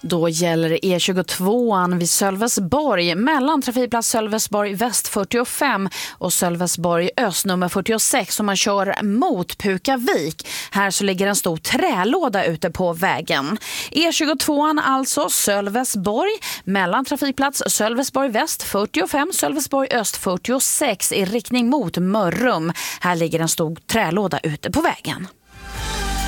Då gäller E22 vid Sölvesborg mellan trafikplats Sölvesborg väst 45 och Sölvesborg öst nummer 46 som man kör mot Pukavik. Här så ligger en stor trälåda ute på vägen. E22 alltså Sölvesborg mellan trafikplats Sölvesborg väst 45 Sölvesborg öst 46 i riktning mot Mörrum. Här ligger en stor trälåda ute på vägen.